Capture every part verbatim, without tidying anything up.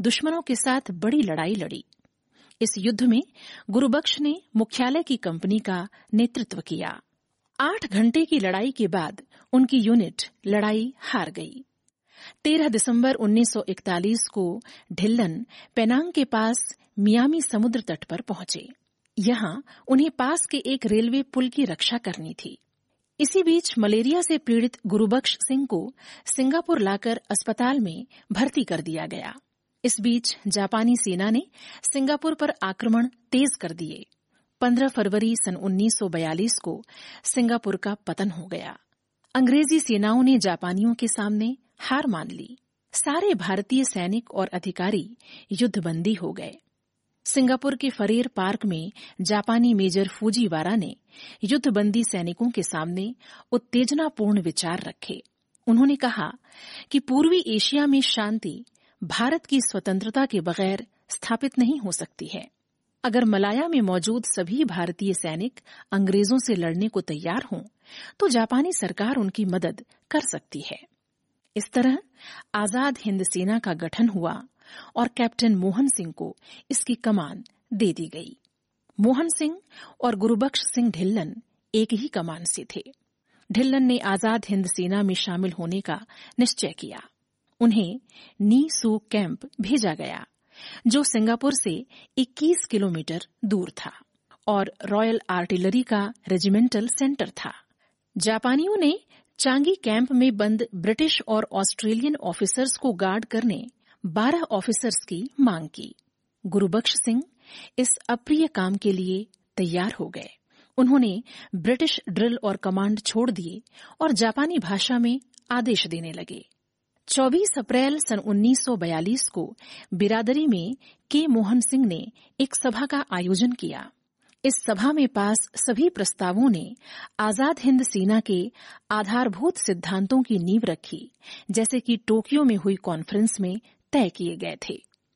दुश्मनों के साथ बड़ी लड़ाई लड़ी। इस युद्ध में गुरुबख्श ने मुख्यालय की कंपनी का नेतृत्व किया। आठ घंटे की लड़ाई के बाद उनकी यूनिट लड़ाई हार गई। तेरह दिसंबर उन्नीस सौ इकतालीस को ढिल्लन पेनांग के पास मियामी समुद्र तट पर पहुंचे। यहां उन्हें पास के एक रेलवे पुल की रक्षा करनी थी। इसी बीच मलेरिया से पीड़ित गुरुबख्श सिंह को सिंगापुर लाकर अस्पताल में भर्ती कर दिया गया। इस बीच जापानी सेना ने सिंगापुर पर आक्रमण तेज कर दिए। पंद्रह फरवरी सन उन्नीस सौ बयालीस को सिंगापुर का पतन हो गया। अंग्रेजी सेनाओं ने जापानियों के सामने हार मान ली। सारे भारतीय सैनिक और अधिकारी युद्धबंदी हो गए। सिंगापुर के फरेर पार्क में जापानी मेजर फूजीवारा ने युद्धबंदी सैनिकों के सामने उत्तेजनापूर्ण विचार रखे। उन्होंने कहा कि पूर्वी एशिया में शांति भारत की स्वतंत्रता के बगैर स्थापित नहीं हो सकती है। अगर मलाया में मौजूद सभी भारतीय सैनिक अंग्रेजों से लड़ने को तैयार हों, तो जापानी सरकार उनकी मदद कर सकती है। इस तरह आजाद हिंद सेना का गठन हुआ और कैप्टन मोहन सिंह को इसकी कमान दे दी गई। मोहन सिंह और गुरुबख्श सिंह ढिल्लन एक ही कमान से थे। ढिल्लन ने आजाद हिंद सेना में शामिल होने का निश्चय किया। उन्हें नी सू कैंप भेजा गया, जो सिंगापुर से इक्कीस किलोमीटर दूर था और रॉयल आर्टिलरी का रेजिमेंटल सेंटर था। जापानियों ने चांगी कैंप में बंद ब्रिटिश और ऑस्ट्रेलियन ऑफिसर्स को गार्ड करने बारह ऑफिसर्स की मांग की। गुरुबख्श सिंह इस अप्रिय काम के लिए तैयार हो गए। उन्होंने ब्रिटिश ड्रिल और कमांड छोड़ दिए और जापानी भाषा में आदेश देने लगे। चौबीस अप्रैल सन उन्नीस सौ बयालीस को बिरादरी में के मोहन सिंह ने एक सभा का आयोजन किया। इस सभा में पास सभी प्रस्तावों ने आजाद हिंद सेना के आधारभूत सिद्धांतों की नींव रखी, जैसे कि टोक्यो में हुई कॉन्फ्रेंस में तय किए गए थे।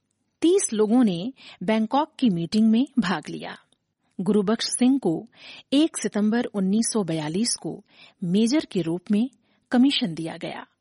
तीस लोगों ने बैंकॉक की मीटिंग में भाग लिया। गुरुबख्श सिंह को एक सितंबर उन्नीस सौ बयालीस को मेजर के रूप में कमीशन दिया गया।